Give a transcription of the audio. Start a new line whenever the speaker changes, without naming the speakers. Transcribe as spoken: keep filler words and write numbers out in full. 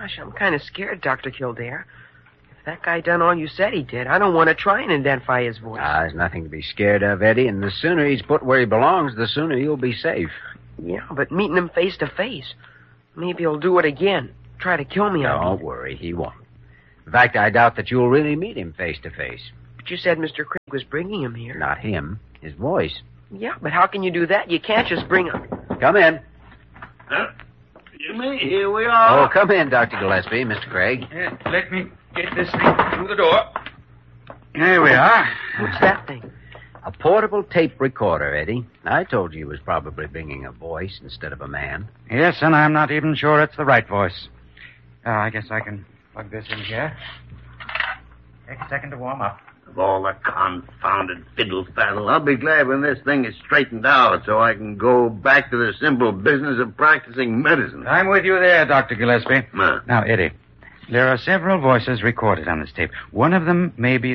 Gosh, I'm kind of scared, Doctor Kildare. If that guy done all you said he did, I don't want to try and identify his voice.
Ah, there's nothing to be scared of, Eddie, and the sooner he's put where he belongs, the sooner you'll be safe.
Yeah, but meeting him face to face, maybe he'll do it again. Try to kill me.
Don't worry, he won't. In fact, I doubt that you'll really meet him face to face.
But you said Mister Craig was bringing him here.
Not him, his voice.
Yeah, but how can you do that? You can't just bring him.
Come in.
Huh? Jimmy, here we are.
Oh, come in, Doctor Gillespie, Mister Craig.
Yeah, let me get this thing through the door. Here we are.
What's that thing?
A portable tape recorder, Eddie. I told you he was probably bringing a voice instead of a man.
Yes, and I'm not even sure it's the right voice. Uh, I guess I can plug this in here. Take a second to warm up.
Of all the confounded fiddle-faddle, I'll be glad when this thing is straightened out so I can go back to the simple business of practicing medicine.
I'm with you there, Doctor Gillespie.
Huh.
Now, Eddie, there are several voices recorded on this tape. One of them may be